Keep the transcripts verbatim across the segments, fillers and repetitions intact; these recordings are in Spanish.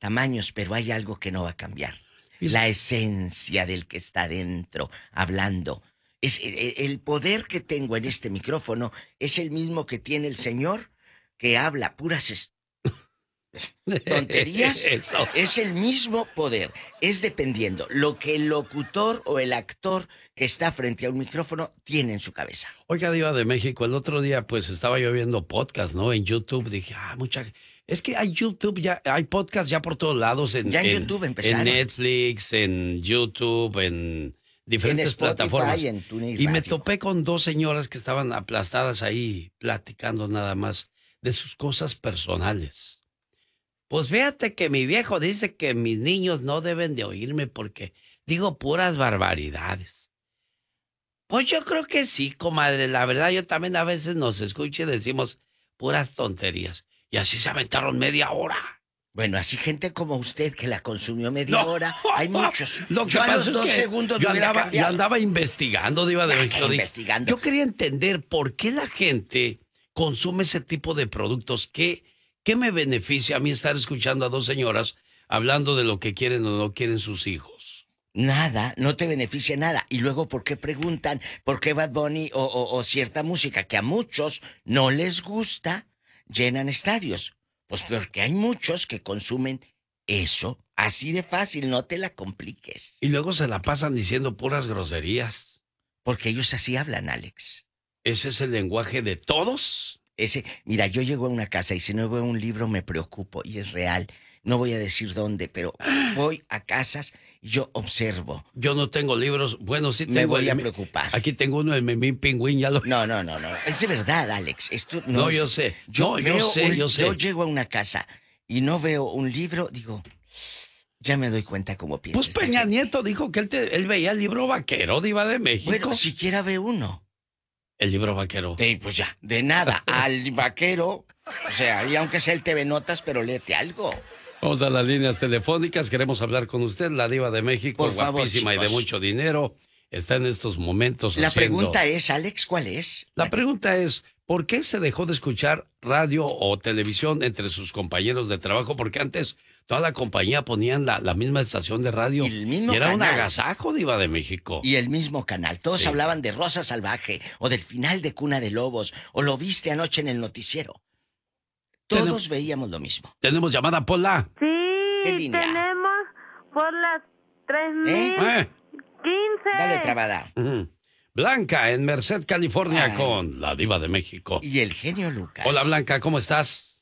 tamaños, pero hay algo que no va a cambiar. La esencia del que está dentro, hablando. Es, el, el poder que tengo en este micrófono es el mismo que tiene el señor que habla puras est- tonterías. Eso. Es el mismo poder. Es dependiendo lo que el locutor o el actor que está frente a un micrófono tiene en su cabeza. Oiga, Diva de México, el otro día pues estaba yo viendo podcast, ¿no? En YouTube, dije, ah, mucha... Es que hay YouTube, ya hay podcast ya por todos lados. En, Ya en en YouTube empezaron. En Netflix, en YouTube, en diferentes En Spotify, plataformas. en TuneIn Y me Radio. topé con dos señoras que estaban aplastadas ahí, platicando nada más de sus cosas personales. Pues fíjate que mi viejo dice que mis niños no deben de oírme porque digo puras barbaridades. Pues yo creo que sí, comadre. La verdad, yo también a veces nos escucho y decimos puras tonterías. Y así se aventaron media hora. Bueno, así gente como usted que la consumió media No. hora, hay muchos. Lo que Yo a pasa los es dos que segundos yo me hubiera andaba, yo cambiado. andaba investigando, Diva de Ya, México. ¿qué Dije, investigando? Yo quería entender por qué la gente consume ese tipo de productos. ¿Qué, qué me beneficia a mí estar escuchando a dos señoras hablando de lo que quieren o no quieren sus hijos? Nada, no te beneficia nada. Y luego, ¿por qué preguntan por qué Bad Bunny o, o- o cierta música que a muchos no les gusta llenan estadios? Pues porque hay muchos que consumen eso. Así de fácil, no te la compliques. Y luego se la pasan diciendo puras groserías. Porque ellos así hablan, Alex. ¿Ese es el lenguaje de todos? Ese, mira, yo llego a una casa y si no veo un libro me preocupo y es real. No voy a decir dónde, pero voy a casas y yo observo. Yo no tengo libros. Bueno, sí tengo. Me voy el- a preocupar. Aquí tengo uno de Memín Pingüín, ya lo... No, no, no, no. Es de verdad, Alex. Esto no, No, es- yo sé. Yo No, yo veo sé, un- yo sé. Yo llego a una casa y no veo un libro, digo, ya me doy cuenta cómo piensa Pues esta Peña gente. Nieto dijo que él, te- él veía el libro vaquero, Diva de México. Bueno, siquiera ve uno. El libro vaquero. De, pues ya, de nada, al vaquero. O sea, y aunque sea el T V Notas, pero léete algo. Vamos a las líneas telefónicas. Queremos hablar con usted, la Diva de México, Por favor, guapísima y de chicos. mucho dinero. Está en estos momentos La haciendo... pregunta es, Alex, ¿cuál es? La pregunta es, ¿por qué se dejó de escuchar radio o televisión entre sus compañeros de trabajo? Porque antes toda la compañía ponían la, la misma estación de radio. Y el mismo y era un canal. agasajo, Diva de México. Y el mismo canal. Todos Sí. hablaban de Rosa Salvaje o del final de Cuna de Lobos o lo viste anoche en el noticiero. Todos Tenemos- veíamos lo mismo. Tenemos llamada, Pola. Sí, ¿Qué línea? tenemos por las tres mil ¿Eh? quince. Dale trabada. Ujú. Blanca, en Merced, California, Ay. con la Diva de México. Y el genio Lucas. Hola, Blanca, ¿cómo estás?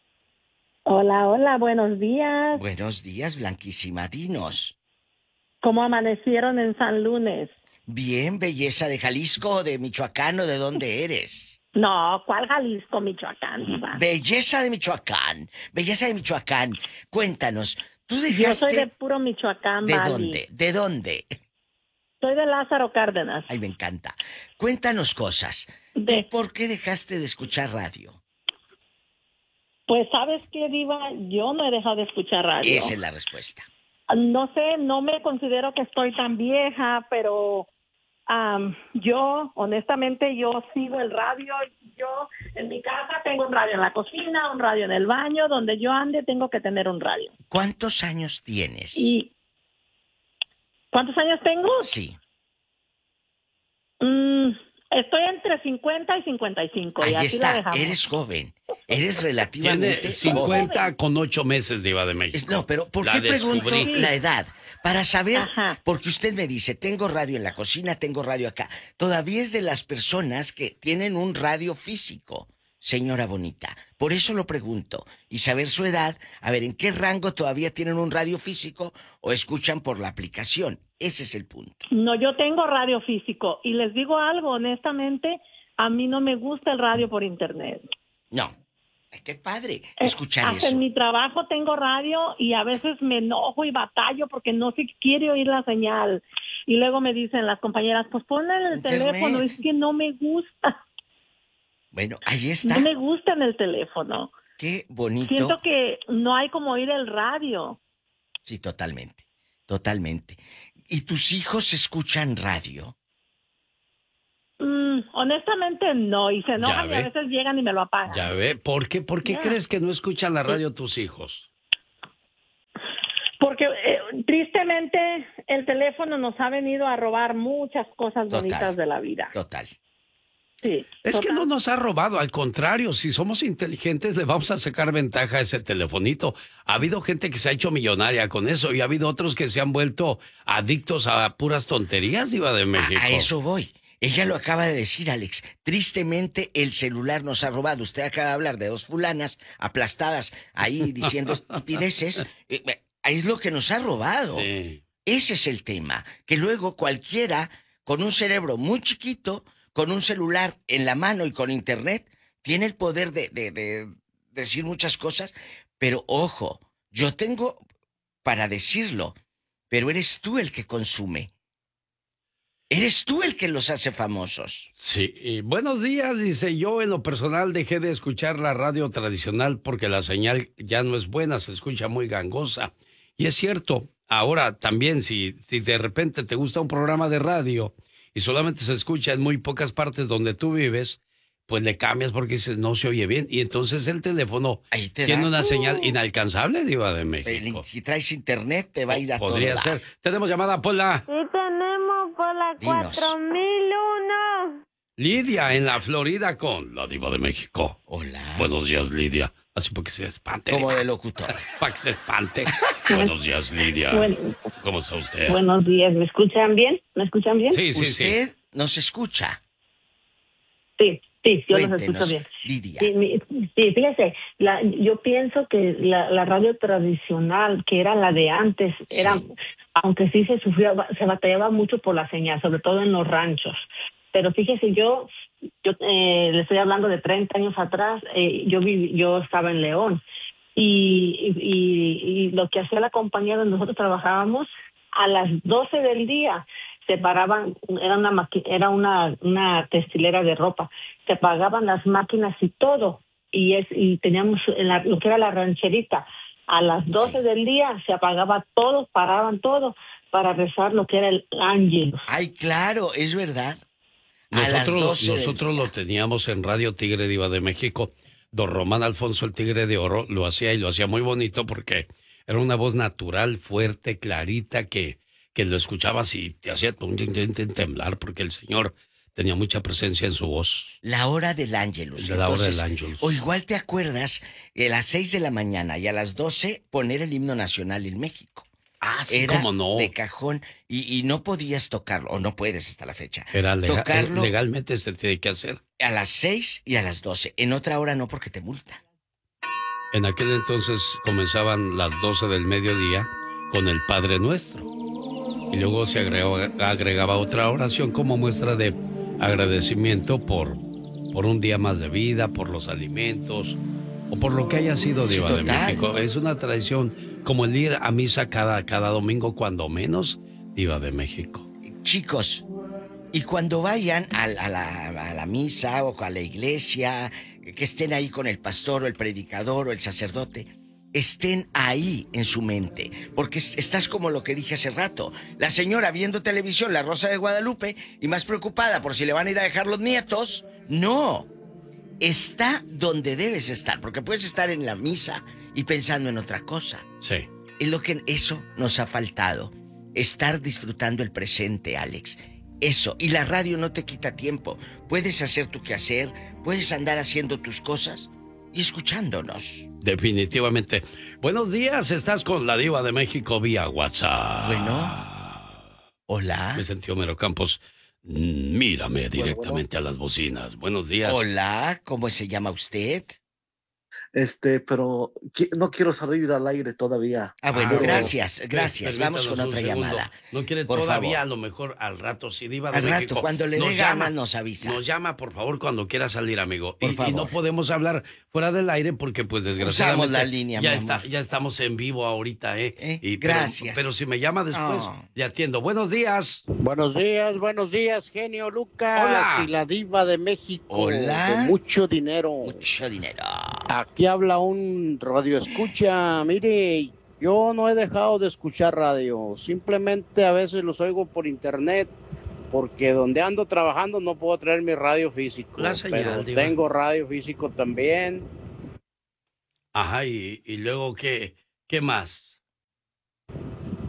Hola, hola, buenos días. Buenos días, Blanquísima. Dinos. ¿Cómo amanecieron en San Lunes? Bien, belleza de Jalisco o de Michoacán o de dónde eres. No, ¿cuál Jalisco, Michoacán, diva? Belleza de Michoacán. Belleza de Michoacán. Cuéntanos, ¿tú Yo dejaste... soy de puro Michoacán, ¿De Bali. dónde? ¿De dónde? Soy de Lázaro Cárdenas. Ay, me encanta. Cuéntanos cosas. De- ¿Tú ¿Por qué dejaste de escuchar radio? Pues, ¿sabes qué, diva? Yo no he dejado de escuchar radio. Esa es la respuesta. No sé, no me considero que estoy tan vieja, pero am, yo, honestamente, yo sigo el radio. Yo en mi casa tengo un radio en la cocina, un radio en el baño, donde yo ande tengo que tener un radio. ¿Cuántos años tienes? ¿Y cuántos años tengo? Sí. Mm, estoy entre cincuenta y cincuenta y cinco. y Ahí así la está. dejamos. Eres joven. Eres Tiene relativamente joven. cincuenta con ocho meses, Diva de México. Es- no, pero ¿por La qué pregunto descubrí. la edad? Para saber, Ajá. porque usted me dice, tengo radio en la cocina, tengo radio acá. Todavía es de las personas que tienen un radio físico, señora bonita. Por eso lo pregunto. Y saber su edad, a ver, ¿en qué rango todavía tienen un radio físico o escuchan por la aplicación? Ese es el punto. No, yo tengo radio físico y les digo algo, honestamente, a mí no me gusta el radio por internet. No. Ay, qué padre Eh, escuchar hasta eso. en mi trabajo tengo radio y a veces me enojo y batallo porque no se quiere oír la señal. Y luego me dicen las compañeras, pues ponla en el Internet. teléfono, es que no me gusta, Bueno, ahí está. no me gusta en el teléfono. Qué bonito. Siento que no hay como oír el radio. Sí, totalmente. Totalmente. ¿Y tus hijos escuchan radio? Mm, honestamente no, y se enojan y ve. a veces llegan y me lo apagan. Ya ve, ¿por qué, por qué Ya. crees que no escuchan la radio tus hijos? Porque eh, tristemente el teléfono nos ha venido a robar muchas cosas Total, bonitas de la vida. Total. Sí, Es total. que no nos ha robado, al contrario, si somos inteligentes le vamos a sacar ventaja a ese telefonito. Ha habido gente que se ha hecho millonaria con eso y ha habido otros que se han vuelto adictos a puras tonterías, Diva de México. A, a eso voy. Ella lo acaba de decir, Alex. Tristemente el celular nos ha robado. Usted acaba de hablar de dos fulanas aplastadas ahí diciendo estupideces. Eh, eh, es lo que nos ha robado. Sí. Ese es el tema. Que luego cualquiera con un cerebro muy chiquito, con un celular en la mano y con internet, tiene el poder de, de, de decir muchas cosas. Pero ojo, yo tengo para decirlo, pero eres tú el que consume. Eres tú el que los hace famosos. Sí, y buenos días, dice, yo en lo personal dejé de escuchar la radio tradicional porque la señal ya no es buena, se escucha muy gangosa. Y es cierto, ahora también si, si de repente te gusta un programa de radio y solamente se escucha en muy pocas partes donde tú vives, pues le cambias porque dices, no se oye bien. Y entonces el teléfono Ahí te tiene da, una uh, señal inalcanzable, Diva de el- México. Si traes internet te va a ir a todo Podría dar. ser. Tenemos llamada, Pola. Sí tenemos por la Dinos. cuatro mil uno. Lidia en la Florida con la Diva de México. Hola. Buenos días, Lidia. Así porque se espante. Como de locutor. Para que se espante. Buenos días, Lidia. Bueno, ¿Cómo está usted? buenos días, ¿me escuchan bien? ¿Me escuchan bien? Sí, sí, sí. Usted nos escucha. Sí, sí, yo los Cuéntenos, escucho bien. Lidia. Sí, mi- sí, fíjese, la, yo pienso que la, la radio tradicional, que era la de antes, era, Sí. aunque sí se sufría, se batallaba mucho por la señal, sobre todo en los ranchos. Pero fíjese, yo, yo eh, le estoy hablando de treinta años atrás, eh, yo viví, yo estaba en León y, y, y lo que hacía la compañía donde nosotros trabajábamos, a las doce del día se paraban, era una maqui- era una, una textilera de ropa, se apagaban las máquinas y todo, y es y teníamos en la- lo que era la rancherita, a las doce Sí. del día se apagaba todo, paraban todo para rezar lo que era el ángel. Ay, claro, es verdad. A las Nosotros, doce del nosotros día. lo teníamos en Radio Tigre Diva de México. Don Román Alfonso, el Tigre de Oro, lo hacía y lo hacía muy bonito porque era una voz natural, fuerte, clarita, que, que lo escuchabas y te hacía tum, tum, tum, tum, temblar porque el señor tenía mucha presencia en su voz. La hora del Ángelus. De la hora Entonces, del Ángelus. O igual te acuerdas, a las seis de la mañana y a las doce poner el himno nacional en México. Ah, sí, Era cómo no. de cajón y, y no podías tocarlo, o no puedes hasta la fecha. Era lega- tocarlo legalmente se tiene que hacer. a las seis y a las doce. En otra hora no, porque te multan. En aquel entonces comenzaban las doce del mediodía con el Padre Nuestro. Y luego se agregó- agregaba otra oración como muestra de agradecimiento por, por un día más de vida, por los alimentos o por lo que haya sido Sí, Diva de total. México. Es una tradición como el ir a misa cada, cada domingo, cuando menos, Diva de México. Chicos, y cuando vayan a, la- a la, a la misa o a la iglesia, que estén ahí con el pastor o el predicador o el sacerdote, estén ahí en su mente, porque es- estás como lo que dije hace rato, la señora viendo televisión, La Rosa de Guadalupe, y más preocupada por si le van a ir a dejar los nietos. No, está donde debes estar, porque puedes estar en la misa y pensando en otra cosa. Sí. Es lo que eso nos ha faltado. Estar disfrutando el presente, Alex. Eso. Y la radio no te quita tiempo. Puedes hacer tu quehacer, puedes andar haciendo tus cosas y escuchándonos. Definitivamente. Buenos días, estás con la Diva de México vía WhatsApp. Bueno. Hola. Me sentí Homero Campos. Mm, Mírame directamente a las bocinas. Buenos días. Hola, ¿cómo se llama usted? Este, pero qui- no quiero salir al aire todavía. Ah, bueno, Ah, gracias, Per- gracias. Vamos permítanos con un otra segundo. llamada. No quiere Por todavía, favor. a lo mejor al rato, si Diva de Al rato, México cuando le nos dé llama, ganas, nos avisa. Nos llama, por favor, cuando quiera salir, amigo. Por Y, y favor. no podemos hablar fuera del aire porque, pues, desgraciadamente... la línea, ya mi está, amor. ya estamos en vivo ahorita, ¿eh? ¿Eh? Y, pero- Gracias. Pero, si me llama después, Oh. le atiendo. Buenos días. Buenos días, buenos días, genio Lucas. Hola. Y la diva de México. Hola. De mucho dinero. Mucho dinero. Aquí habla un radio escucha. Mire, yo no he dejado de escuchar radio. Simplemente a veces los oigo por internet. Porque donde ando trabajando no puedo traer mi radio físico. La señal, pero diva. tengo radio físico también. Ajá, y, y luego, ¿qué, qué más?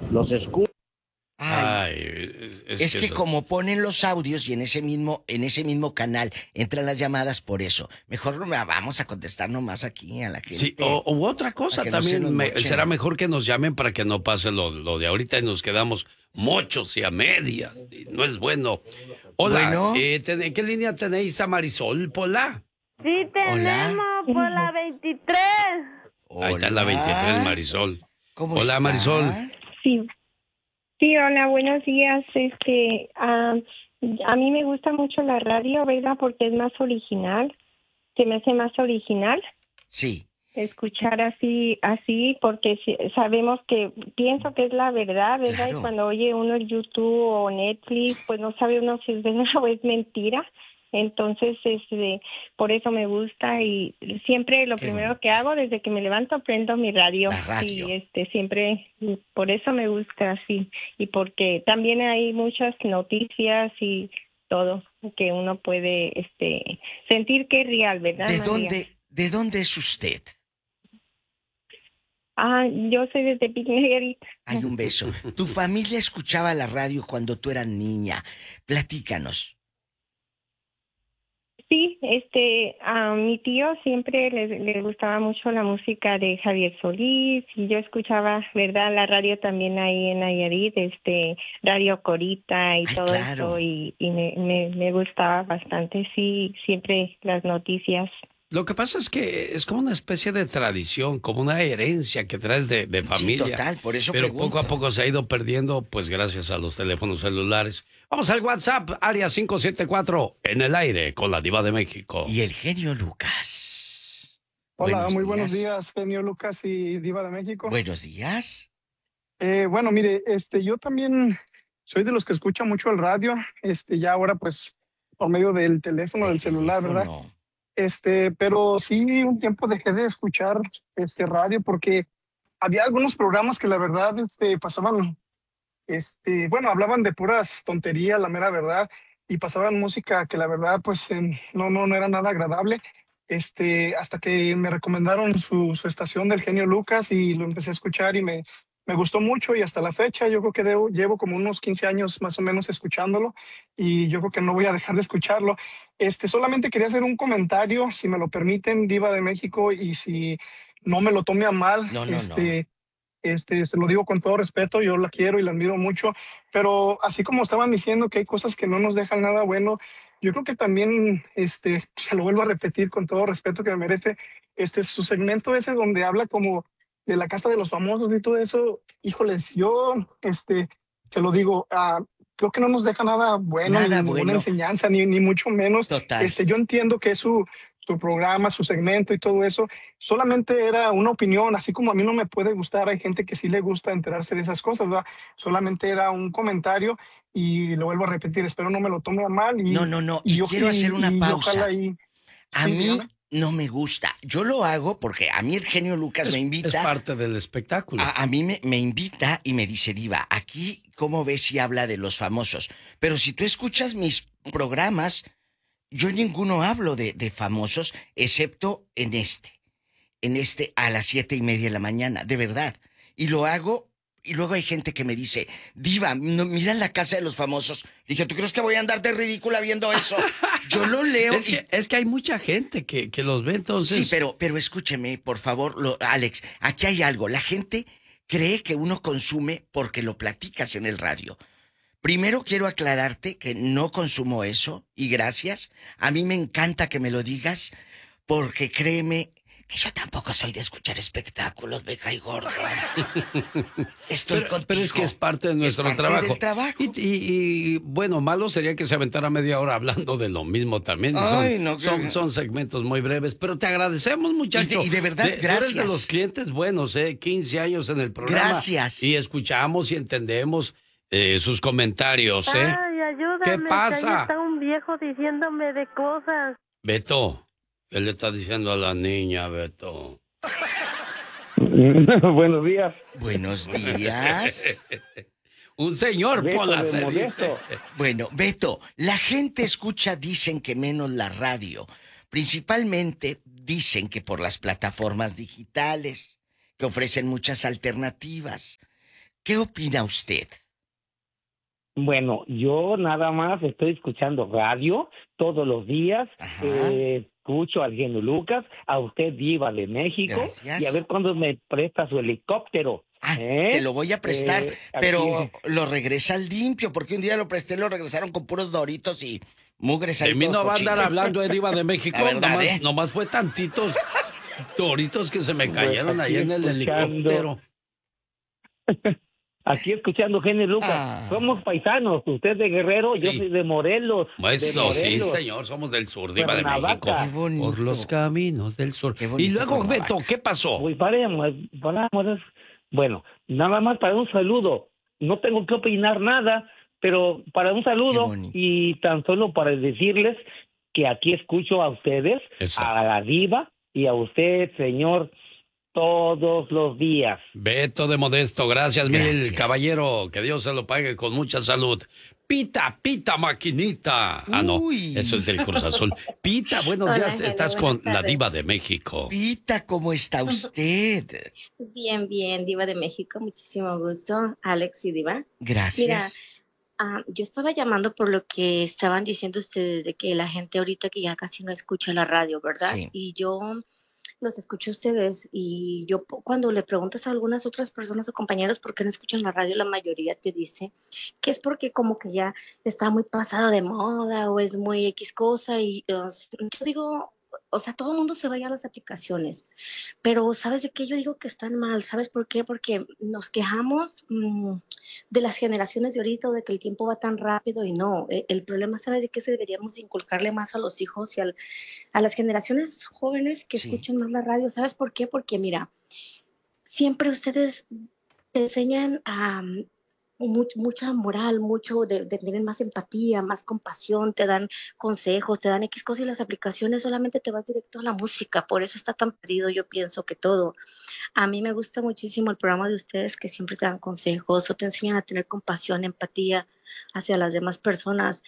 Los escucho. Ay, Ay, es, es, que, que eso- como ponen los audios y en ese mismo, en ese mismo canal entran las llamadas por eso. Mejor no me- vamos a contestar nomás aquí a la gente. Sí, o, u otra cosa Para que no se también, nos me- mochen. será mejor que nos llamen para que no pase lo, lo de ahorita y nos quedamos mochos y a medias. Y no es bueno. Hola, Bueno. eh, ten- ¿en qué línea tenéis a Marisol, Pola? Sí, tenemos por la veintitrés. Ahí está la Hola. veintitrés, Marisol. ¿Cómo Hola, está? Marisol. Sí, sí, hola, buenos días. Este, ah, a mí me gusta mucho la radio, ¿verdad? Porque es más original, se me hace más original Sí. escuchar así, así, porque si- sabemos que, pienso que es la verdad, ¿verdad? Claro. Y cuando oye uno el YouTube o Netflix, pues no sabe uno si es verdad o es mentira. Entonces, este, por eso me gusta y siempre lo Qué primero bueno. que hago desde que me levanto prendo mi radio. La radio. Y este, siempre, por eso me gusta así. Y porque también hay muchas noticias y todo que uno puede, este, sentir que es real, ¿verdad, ¿De María? dónde, de dónde es usted? Ah, yo soy de Tepic, Nayarit. Hay un beso. ¿Tu familia escuchaba la radio cuando tú eras niña? Platícanos. Sí, este, a mi tío siempre le, le gustaba mucho la música de Javier Solís y yo escuchaba, ¿verdad? La radio también ahí en Nayarit, este, Radio Corita y Ay, todo claro. esto y, y me, me, me gustaba bastante, sí, siempre las noticias. Lo que pasa es que es como una especie de tradición, como una herencia que traes de, de familia. Sí, total, por eso Pero pregunto. poco a poco se ha ido perdiendo, pues gracias a los teléfonos celulares. Vamos al WhatsApp, área cinco siete cuatro, en el aire, con la Diva de México. Y el genio Lucas. Hola, muy buenos días, genio Lucas y Diva de México. Buenos días. Eh, bueno, mire, este, yo también soy de los que escucha mucho el radio, este, ya ahora pues por medio del teléfono, del celular, ¿verdad? Teléfono. Este, pero sí un tiempo dejé de escuchar este radio porque había algunos programas que la verdad este, pasaban, este, bueno, hablaban de puras tonterías, la mera verdad, y pasaban música que la verdad pues en- no, no, no era nada agradable. Este, hasta que me recomendaron su, su estación del genio Lucas y lo empecé a escuchar y me, me gustó mucho y hasta la fecha yo creo que debo- llevo como unos quince años más o menos escuchándolo y yo creo que no voy a dejar de escucharlo. Este, solamente quería hacer un comentario, si me lo permiten, Diva de México, y si no me lo tome a mal, No, no, no. este, este, se lo digo con todo respeto, yo la quiero y la admiro mucho, pero así como estaban diciendo que hay cosas que no nos dejan nada bueno, yo creo que también, este, se lo vuelvo a repetir con todo respeto que me merece, este, su segmento ese donde habla como de la casa de los famosos y todo eso, híjoles, yo, este, te lo digo, ah, creo que no nos deja nada bueno, Nada ni ninguna bueno. enseñanza, ni, ni mucho menos. Total. Este, yo entiendo que es su, su programa, su segmento y todo eso, solamente era una opinión, así como a mí no me puede gustar, hay gente que sí le gusta enterarse de esas cosas, ¿verdad? Solamente era un comentario y lo vuelvo a repetir, espero no me lo tome a mal. Y, No, no, no. Y yo- quiero hacer una y pausa. ojalá y- A sí, mí dígame. no me gusta. Yo lo hago porque a mí el genio Lucas Es, me es invita. parte del espectáculo. A, a mí me, me invita y me dice, Diva, aquí, ¿cómo ves si habla de los famosos? Pero si tú escuchas mis programas, yo en ninguno hablo de, de famosos, excepto en este. En este a las siete y media de la mañana, de verdad. Y lo hago, y luego hay gente que me dice, Diva, no, mira la casa de los famosos. Dije, ¿tú crees que voy a andar de ridícula viendo eso? Yo lo leo es, y... que, es que hay mucha gente que, que los ve, entonces. Sí, pero, pero escúcheme, por favor, lo- Alex, aquí hay algo. La gente cree que uno consume porque lo platicas en el radio. Primero quiero aclararte que no consumo eso, y gracias. A mí me encanta que me lo digas, porque créeme que yo tampoco soy de escuchar espectáculos, me cae gordo. Estoy Pero, contigo. pero es que es parte de nuestro parte trabajo. del trabajo. Y, y- y, bueno, malo sería que se aventara media hora hablando de lo mismo también. Ay, son, no, que- son, son segmentos muy breves, pero te agradecemos, muchacho. Y de- y de verdad, tú eres de gracias. los clientes buenos, ¿eh? quince años en el programa. Gracias. Y escuchamos y entendemos eh, sus comentarios, ¿eh? Ay, ayúdame. ¿Qué que pasa? ahí está un viejo diciéndome de cosas. Beto, ¿qué le está diciendo a la niña, Beto? Buenos días. Buenos días. Un señor, Beto Pola, de se Modesto. dice. Bueno, Beto, la gente escucha, dicen que menos la radio. Principalmente dicen que por las plataformas digitales, que ofrecen muchas alternativas. ¿Qué opina usted? Bueno, yo nada más estoy escuchando radio todos los días. Eh, escucho al genio Lucas, a usted Diva de México. Gracias. Y a ver cuándo me presta su helicóptero. Ah, ¿eh? te lo voy a prestar, Eh, pero aquí- lo regresa limpio, porque un día lo presté, lo regresaron con puros doritos y mugres ahí. De mí todo no va a andar cochino. hablando de Diva de México, La verdad, nomás, ¿eh? nomás fue tantitos doritos que se me cayeron aquí ahí en el escuchando. helicóptero. Aquí escuchando genio Lucas. Ah. Somos paisanos. Usted de Guerrero, yo Sí. soy de Morelos. de Maestro, sí, Morelos. señor, somos del sur, Diva de Cuernavaca. México. Qué bonito. Por los caminos del sur. Qué bonito Y luego, Cuernavaca. Beto, ¿qué pasó? Pues paremos, paramos. Bueno, nada más para un saludo. No tengo que opinar nada, pero para un Qué saludo bonito. y tan solo para decirles que aquí escucho a ustedes, Eso. a la Diva y a usted, señor, todos los días. Beto de Modesto, gracias, Gracias. mil, caballero, que Dios se lo pague con mucha salud. Pita, pita, maquinita. Ah, no, Uy. eso es del Cruz Azul. Pita, buenos Hola, días, Ángela, estás buenas con la tardes. Diva de México. Pita, ¿cómo está usted? Bien, bien, Diva de México, muchísimo gusto, Alex y Diva. Gracias. Mira, ah, yo estaba llamando por lo que estaban diciendo ustedes de que la gente ahorita que ya casi no escucha la radio, ¿verdad? Sí. Y yo los escucho a ustedes y yo po- cuando le preguntas a algunas otras personas o compañeros por qué no escuchan la radio, la mayoría te dice que es porque como que ya está muy pasada de moda o es muy X cosa y uh, yo digo, o sea, todo el mundo se vaya a las aplicaciones, pero ¿sabes de qué? Yo digo que están mal, ¿sabes por qué? Porque nos quejamos mm, de las generaciones de ahorita o de que el tiempo va tan rápido y no, eh, el problema, ¿sabes de qué? Se deberíamos inculcarle más a los hijos y al, a las generaciones jóvenes que Sí. escuchan más la radio, ¿sabes por qué? Porque mira, siempre ustedes te enseñan a much- mucha moral, mucho de, de tener más empatía, más compasión, te dan consejos, te dan X cosas y las aplicaciones solamente te vas directo a la música, por eso está tan perdido, yo pienso que todo. A mí me gusta muchísimo el programa de ustedes que siempre te dan consejos o te enseñan a tener compasión, empatía hacia las demás personas.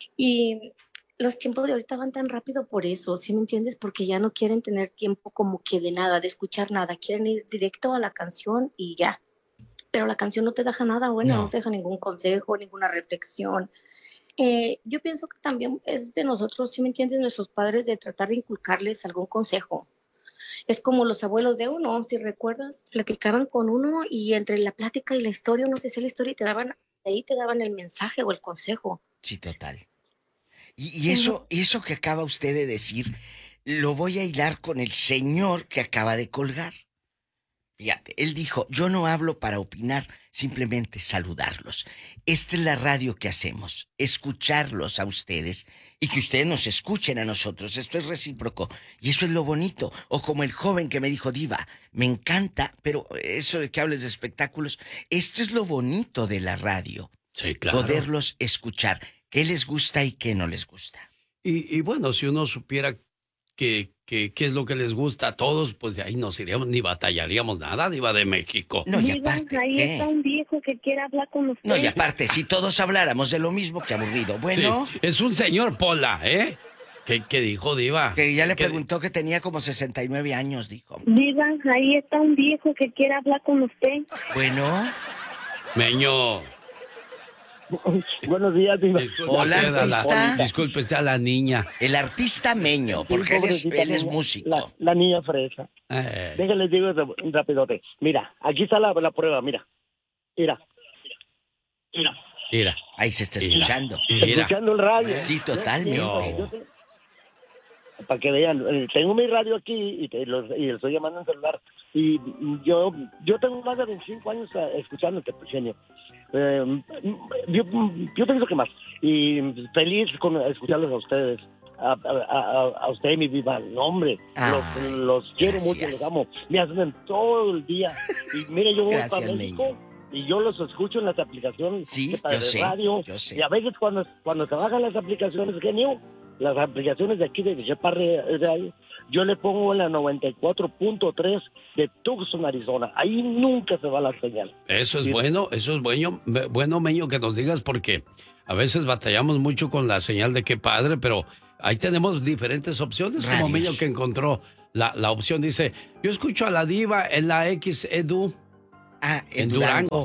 Y los tiempos de ahorita van tan rápido por eso, ¿sí me entiendes? Porque ya no quieren tener tiempo como que de nada, de escuchar nada, quieren ir directo a la canción y ya. Pero la canción no te deja nada bueno, No. no te deja ningún consejo, ninguna reflexión. Eh, yo pienso que también es de nosotros, ¿sí me entiendes? Nuestros padres de tratar de inculcarles algún consejo. Es como los abuelos de uno, si recuerdas, platicaban con uno y entre la plática y la historia, uno se hacía la historia y te daban, ahí te daban el mensaje o el consejo. Sí, total. Y, y eso, y eso que acaba usted de decir, lo voy a hilar con el señor que acaba de colgar. Fíjate, él dijo, yo no hablo para opinar, simplemente saludarlos. Esta es la radio que hacemos, escucharlos a ustedes y que ustedes nos escuchen a nosotros. Esto es recíproco y eso es lo bonito. O como el joven que me dijo, Diva, me encanta, pero eso de que hables de espectáculos, esto es lo bonito de la radio. Sí, claro. Poderlos escuchar, qué les gusta y qué no les gusta. Y, y bueno, si uno supiera que, que, qué es lo que les gusta a todos, pues de ahí nos iríamos, ni batallaríamos nada, Diva de México. No, y Diva, aparte, ahí ¿qué? está un viejo que quiere hablar con usted. No, y aparte, si todos habláramos de lo mismo, qué aburrido. Bueno, Sí, es un señor Pola, ¿eh? ¿Qué, qué dijo, Diva? que ya le ¿Qué- preguntó que tenía como sesenta y nueve años, dijo. Diva, ahí está un viejo que quiere hablar con usted. Bueno, Meño. Buenos días, Diva. Disculpe Hola, usted a la- artista. disculpe usted a la niña. el artista Meño, porque él es, Pobrecita él es niña, músico. La, la niña fresa. Eh, Déjenles digo rap- rapidote. Mira, aquí está la, la prueba, mira. Mira. Mira. mira, Ahí se está Mira. escuchando. mira. Escuchando el radio. Sí, totalmente. Yo- Para que vean, eh, tengo mi radio aquí y, te, los, y le estoy llamando en celular. Y yo yo tengo más de veinticinco años eh, escuchándote, genio. Eh, yo, yo pienso que más. Y feliz con escucharlos a ustedes. A, a, a, a usted, mi viva. No, hombre, Ay, los, los quiero gracias. mucho, los amo. Me hacen todo el día. Y mire, yo voy Gracias, para México y yo los escucho en las aplicaciones Sí, de Padre yo sé, Radio. yo sé. Y a veces cuando, cuando trabajan las aplicaciones, genio, las aplicaciones de aquí de Cheparre Radio, yo le pongo en la noventa y cuatro punto tres de Tucson, Arizona. Ahí nunca se va la señal. Eso es Sí. bueno, eso es bueno, me- bueno, Meño, que nos digas porque a veces batallamos mucho con la señal de qué padre, pero ahí tenemos diferentes opciones, como Radios. Meño que encontró la, la opción, dice, yo escucho a la Diva en la X Edu Ah, en, en Durango. Durango.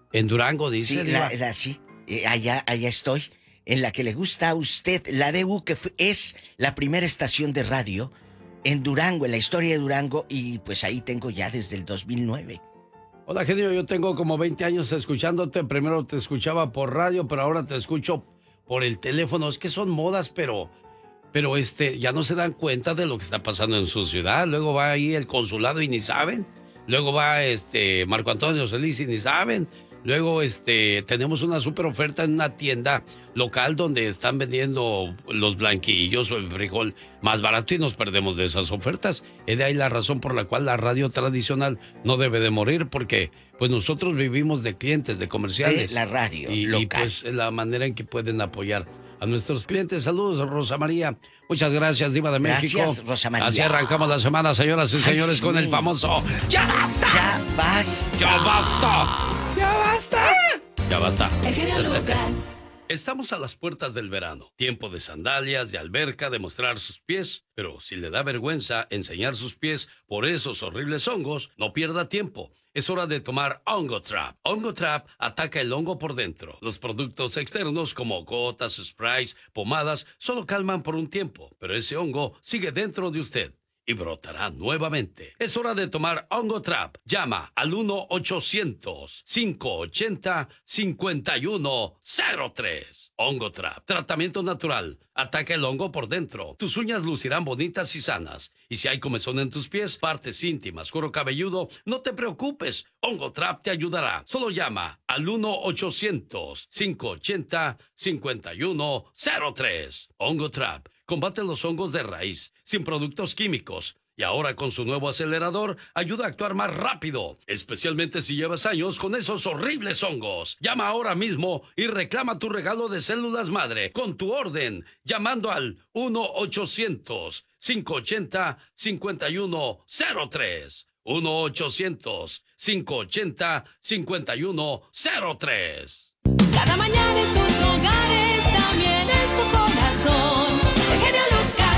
En Durango, dice. Sí, la, la, sí. Eh, allá, allá estoy. En la que le gusta a usted, la D U, que fue, es la primera estación de radio en Durango, en la historia de Durango, y pues ahí tengo ya desde el dos mil nueve. Hola, genio, yo tengo como veinte años escuchándote. Primero te escuchaba por radio, pero ahora te escucho por el teléfono. Es que son modas, pero, pero este, ya no se dan cuenta de lo que está pasando en su ciudad. Luego va ahí el consulado y ni saben. Luego va este Marco Antonio Solís y ni saben. Luego este tenemos una super oferta en una tienda local donde están vendiendo los blanquillos o el frijol más barato y nos perdemos de esas ofertas. Es de ahí la razón por la cual la radio tradicional no debe de morir, porque pues nosotros vivimos de clientes, de comerciales. De la radio y, local. Y pues la manera en que pueden apoyar a nuestros clientes. Saludos, Rosa María. Muchas gracias, Diva de México. Gracias, Rosa María. Así arrancamos la semana, señoras y Ay, señores, sí. con el famoso ¡Ya basta! ¡Ya basta! ¡Ya basta! ¡Ya basta! ¡Ya basta! El genio Lucas. Estamos a las puertas del verano. Tiempo de sandalias, de alberca, de mostrar sus pies. Pero si le da vergüenza enseñar sus pies por esos horribles hongos, no pierda tiempo. Es hora de tomar Hongo Trap. Hongo Trap ataca el hongo por dentro. Los productos externos como gotas, sprays, pomadas, solo calman por un tiempo. Pero ese hongo sigue dentro de usted y brotará nuevamente. Es hora de tomar Hongo Trap. Llama al uno ochocientos, cinco ochenta, cincuenta y uno cero tres. Hongo Trap. Tratamiento natural. Ataca el hongo por dentro. Tus uñas lucirán bonitas y sanas. Y si hay comezón en tus pies, partes íntimas, cuero cabelludo, no te preocupes. Hongo Trap te ayudará. Solo llama al uno ochocientos, cinco ochenta, cincuenta y uno cero tres. Hongo Trap. Combate los hongos de raíz, sin productos químicos. Y ahora con su nuevo acelerador, ayuda a actuar más rápido, especialmente si llevas años con esos horribles hongos. Llama ahora mismo y reclama tu regalo de células madre con tu orden, llamando al uno ochocientos, cinco ochenta, cincuenta y uno cero tres. uno ochocientos, cinco ochenta, cincuenta y uno cero tres. Cada mañana en sus hogares, también en su corazón. El genio Lucas.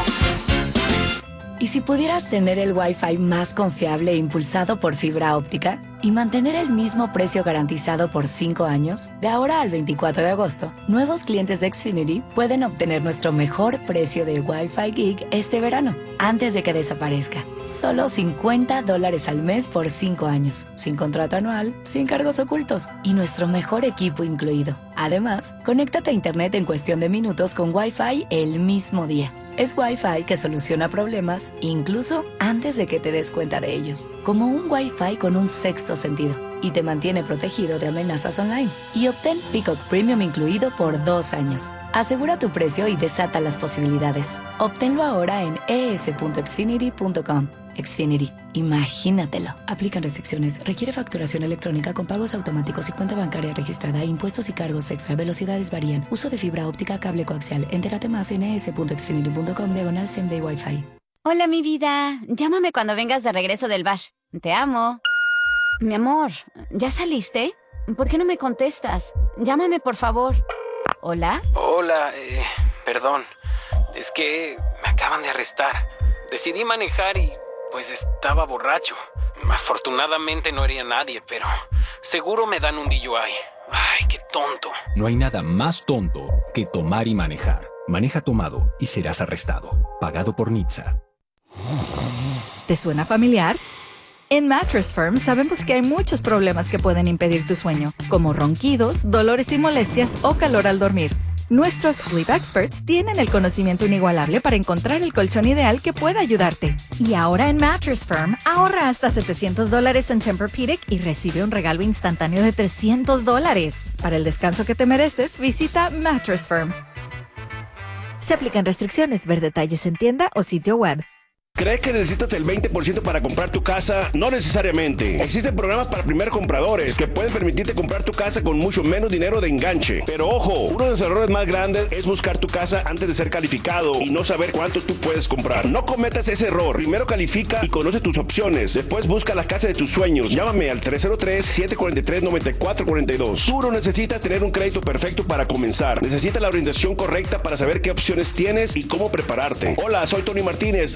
¿Y si pudieras tener el Wi-Fi más confiable e impulsado por fibra óptica y mantener el mismo precio garantizado por cinco años? De ahora al veinticuatro de agosto, nuevos clientes de Xfinity pueden obtener nuestro mejor precio de Wi-Fi Gig este verano, antes de que desaparezca. Solo cincuenta dólares al mes por cinco años, sin contrato anual, sin cargos ocultos y nuestro mejor equipo incluido. Además, conéctate a Internet en cuestión de minutos con Wi-Fi el mismo día. Es Wi-Fi que soluciona problemas incluso antes de que te des cuenta de ellos. Como un Wi-Fi con un sexto sentido y te mantiene protegido de amenazas online. Y obtén Peacock Premium incluido por dos años. Asegura tu precio y desata las posibilidades. Obténlo ahora en e s punto xfinity punto com. Xfinity. Imagínatelo. Aplican restricciones. Requiere facturación electrónica con pagos automáticos y cuenta bancaria registrada. Impuestos y cargos extra. Velocidades varían. Uso de fibra óptica, cable coaxial. Entérate más en e s punto xfinity punto com diagonal same day Wi-Fi. Hola, mi vida. Llámame cuando vengas de regreso del bash. Te amo. Mi amor, ¿ya saliste? ¿Por qué no me contestas? Llámame, por favor. ¿Hola? Hola, eh, perdón. Es que me acaban de arrestar. Decidí manejar y pues estaba borracho. Afortunadamente no hería a nadie, pero seguro me dan un D U I. Ay, qué tonto. No hay nada más tonto que tomar y manejar. Maneja tomado y serás arrestado. Pagado por N H T S A. ¿Te suena familiar? En Mattress Firm sabemos que hay muchos problemas que pueden impedir tu sueño, como ronquidos, dolores y molestias o calor al dormir. Nuestros Sleep Experts tienen el conocimiento inigualable para encontrar el colchón ideal que pueda ayudarte. Y ahora en Mattress Firm, ahorra hasta setecientos dólares en Tempur-Pedic y recibe un regalo instantáneo de trescientos dólares. Para el descanso que te mereces, visita Mattress Firm. Se aplican restricciones. Ver detalles en tienda o sitio web. ¿Crees que necesitas el veinte por ciento para comprar tu casa? No necesariamente. Existen programas para primer compradores que pueden permitirte comprar tu casa con mucho menos dinero de enganche. Pero ojo, uno de los errores más grandes es buscar tu casa antes de ser calificado y no saber cuánto tú puedes comprar. No cometas ese error. Primero califica y conoce tus opciones. Después busca la casa de tus sueños. Llámame al tres cero tres, siete cuatro tres, nueve cuatro cuatro dos. Tú no necesitas tener un crédito perfecto para comenzar. Necesitas la orientación correcta para saber qué opciones tienes y cómo prepararte. Hola, soy Tony Martínez, el señor de las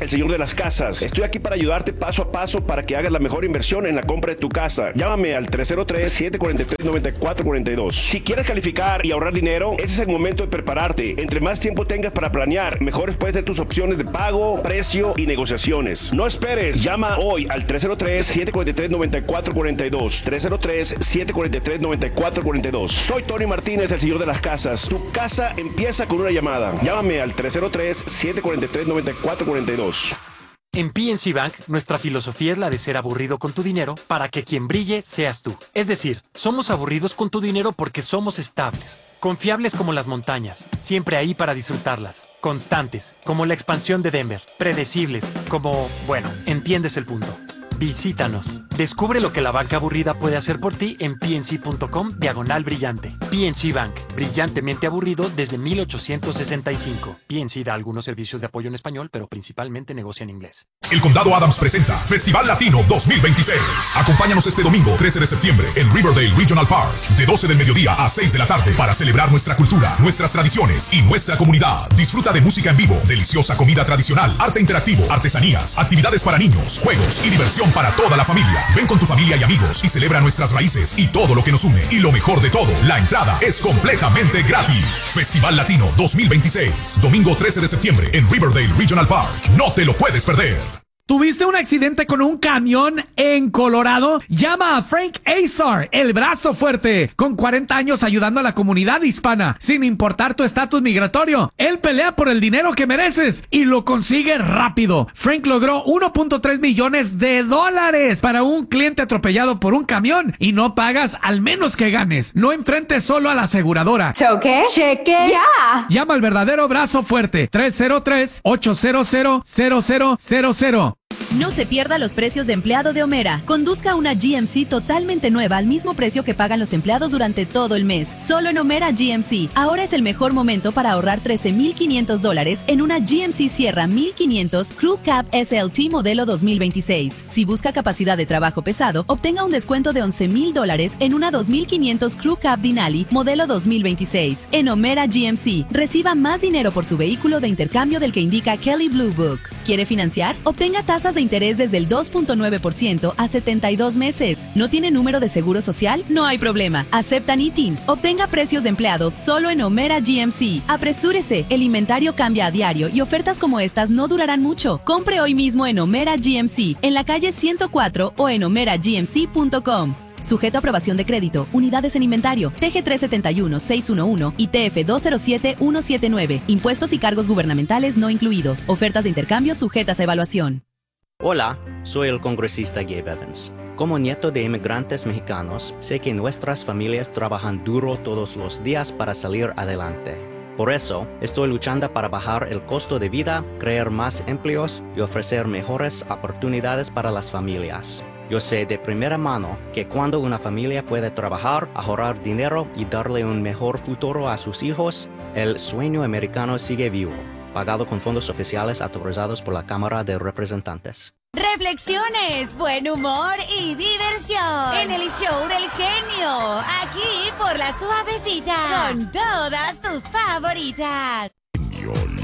las casas. Estoy aquí para ayudarte paso a paso para que hagas la mejor inversión en la compra de tu casa. Llámame al tres cero tres, siete cuatro tres, nueve cuatro cuatro dos. Si quieres calificar y ahorrar dinero, ese es el momento de prepararte. Entre más tiempo tengas para planear, mejores pueden ser tus opciones de pago, precio y negociaciones. No esperes. Llama hoy al tres cero tres, siete cuatro tres, nueve cuatro cuatro dos. tres cero tres, siete cuatro tres, nueve cuatro cuatro dos. Soy Tony Martínez, el señor de las casas. Tu casa empieza con una llamada. Llámame al tres cero tres, siete cuatro tres, nueve cuatro cuatro dos. En P N C Bank, nuestra filosofía es la de ser aburrido con tu dinero para que quien brille seas tú. Es decir, somos aburridos con tu dinero porque somos estables, confiables como las montañas, siempre ahí para disfrutarlas, constantes, como la expansión de Denver, predecibles, como, bueno, entiendes el punto. Visítanos. Descubre lo que la banca aburrida puede hacer por ti en pnc.com diagonal brillante. P N C Bank, brillantemente aburrido desde mil ochocientos sesenta y cinco. P N C da algunos servicios de apoyo en español, pero principalmente negocia en inglés. El Condado Adams presenta Festival Latino dos mil veintiséis. Acompáñanos este domingo trece de septiembre en Riverdale Regional Park, de doce del mediodía a seis de la tarde, para celebrar nuestra cultura, nuestras tradiciones y nuestra comunidad. Disfruta de música en vivo, deliciosa comida tradicional, arte interactivo, artesanías, actividades para niños, juegos y diversión para toda la familia. Ven con tu familia y amigos y celebra nuestras raíces y todo lo que nos une. Y lo mejor de todo, la entrada es completamente gratis. Festival Latino dos mil veintiséis, domingo trece de septiembre en Riverdale Regional Park. No te lo puedes perder. ¿Tuviste un accidente con un camión en Colorado? Llama a Frank Azar, el brazo fuerte, con cuarenta años ayudando a la comunidad hispana, sin importar tu estatus migratorio. Él pelea por el dinero que mereces y lo consigue rápido. Frank logró uno punto tres millones de dólares para un cliente atropellado por un camión y no pagas al menos que ganes. No enfrentes solo a la aseguradora. ¿Choque? ¿Cheque? ¡Ya! Llama al verdadero brazo fuerte, tres cero tres, ocho cero cero, cero cero cero cero. No se pierda los precios de empleado de Omera. Conduzca una G M C totalmente nueva al mismo precio que pagan los empleados durante todo el mes. Solo en Omera G M C. Ahora es el mejor momento para ahorrar trece mil quinientos dólares en una G M C Sierra mil quinientos Crew Cab S L T modelo dos mil veintiséis. Si busca capacidad de trabajo pesado, obtenga un descuento de once mil dólares en una dos mil quinientos Crew Cab Denali modelo dos mil veintiséis. En Omera G M C, reciba más dinero por su vehículo de intercambio del que indica Kelley Blue Book. ¿Quiere financiar? Obtenga tasas de interés desde el dos punto nueve por ciento a setenta y dos meses. ¿No tiene número de seguro social? No hay problema. Aceptan I T I N. Obtenga precios de empleados solo en Omera G M C. Apresúrese. El inventario cambia a diario y ofertas como estas no durarán mucho. Compre hoy mismo en Omera G M C, en la calle ciento cuatro o en omera g m c punto com. Sujeto a aprobación de crédito. Unidades en inventario. T G tres siete uno, seis uno uno y T F dos cero siete, uno siete nueve. Impuestos y cargos gubernamentales no incluidos. Ofertas de intercambio sujetas a evaluación. Hola, soy el congresista Gabe Evans. Como nieto de inmigrantes mexicanos, sé que nuestras familias trabajan duro todos los días para salir adelante. Por eso, estoy luchando para bajar el costo de vida, crear más empleos y ofrecer mejores oportunidades para las familias. Yo sé de primera mano que cuando una familia puede trabajar, ahorrar dinero y darle un mejor futuro a sus hijos, el sueño americano sigue vivo. Pagado con fondos oficiales autorizados por la Cámara de Representantes. Reflexiones, buen humor y diversión en el show del genio, aquí por La Suavecita, con todas tus favoritas.